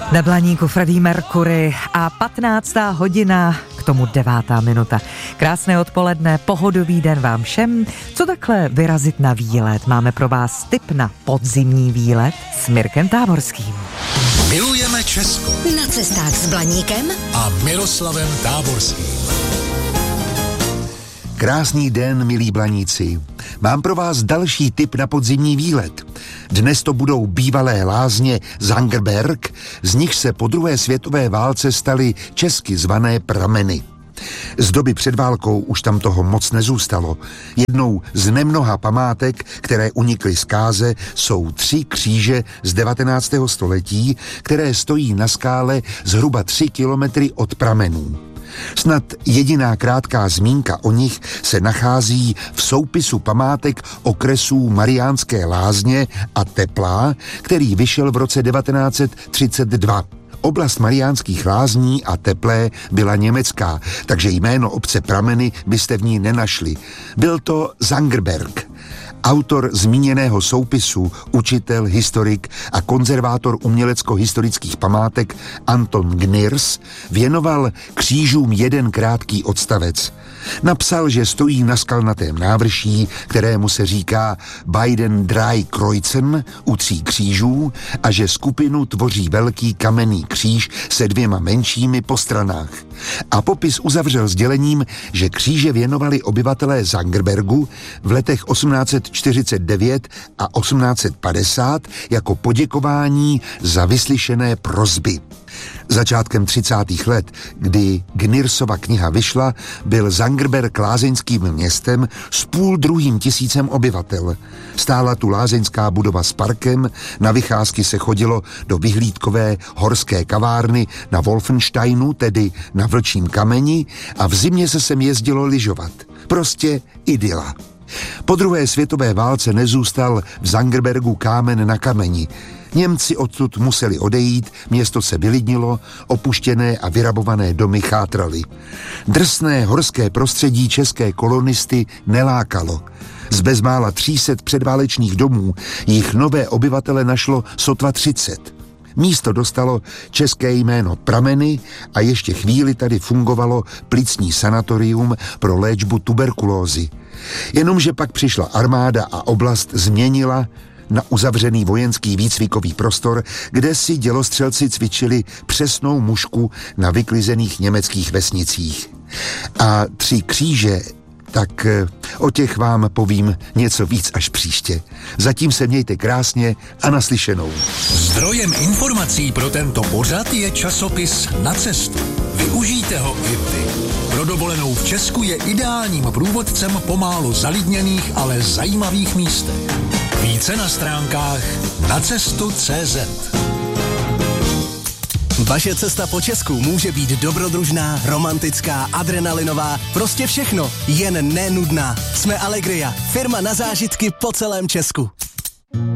Na Blaníku Freddie Mercury a 15. hodina, k tomu 9. minuta. Krásné odpoledne, pohodový den vám všem. Co takhle vyrazit na výlet? Máme pro vás tip na podzimní výlet s Mirkem Táborským. Milujeme Česko. Na cestách s Blaníkem A Miroslavem Táborským. Krásný den, milí Blaníci. Mám pro vás další tip na podzimní výlet. Dnes to budou bývalé lázně Zangerberg, z nich se po druhé světové válce staly česky zvané prameny. Z doby před válkou už tam toho moc nezůstalo. Jednou z nemnoha památek, které unikly zkáze, jsou 3 kříže z 19. století, které stojí na skále zhruba 3 kilometry od pramenů. Snad jediná krátká zmínka o nich se nachází v soupisu památek okresů Mariánské Lázně a Teplá, který vyšel v roce 1932. Oblast Mariánských Lázní a Teplé byla německá, takže jméno obce Prameny byste v ní nenašli. Byl to Zangerberg. Autor zmíněného soupisu, učitel, historik a konzervátor umělecko-historických památek Anton Gnirs věnoval křížům jeden krátký odstavec. Napsal, že stojí na skalnatém návrší, kterému se říká Beiden drei Kreuzen, u 3 křížů, a že skupinu tvoří velký kamenný kříž se 2 menšími po stranách. A popis uzavřel sdělením, že kříže věnovali obyvatelé Zangerbergu v letech 1849 a 1850 jako poděkování za vyslyšené prosby. Začátkem 30. let, kdy Gnirsova kniha vyšla, byl Zangerberg lázeňským městem s 500 tisícem obyvatel. Stála tu lázeňská budova s parkem, na vycházky se chodilo do vyhlídkové horské kavárny na Wolfensteinu, tedy na Vlčím kameni, a v zimě se sem jezdilo lyžovat. Prostě idyla. Po druhé světové válce nezůstal v Zangerbergu kámen na kameni. Němci odtud museli odejít, město se vylidnilo, opuštěné a vyrabované domy chátraly. Drsné horské prostředí české kolonisty nelákalo. Z bezmála 300 předválečných domů jich nové obyvatele našlo sotva 30. Místo dostalo české jméno Prameny a ještě chvíli tady fungovalo plicní sanatorium pro léčbu tuberkulózy. Jenomže pak přišla armáda a oblast změnila na uzavřený vojenský výcvikový prostor, kde si dělostřelci cvičili přesnou mušku na vyklizených německých vesnicích. A 3 kříže, tak o těch vám povím něco víc až příště. Zatím se mějte krásně a naslyšenou. Zdrojem informací pro tento pořad je časopis Na cestu. Využijte ho i vy. Pro dovolenou v Česku je ideálním průvodcem po málo zalidněných, ale zajímavých místech. Více na stránkách nacestu.cz. Vaše cesta po Česku může být dobrodružná, romantická, adrenalinová, prostě všechno, jen nenudná. Jsme Allegria, firma na zážitky po celém Česku.